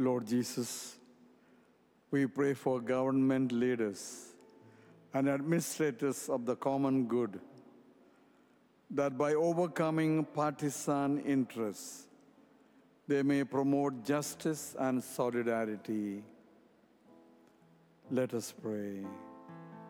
Lord Jesus, we pray for government leaders and administrators of the common good, that by overcoming partisan interests, they may promote justice and solidarity. Let us pray.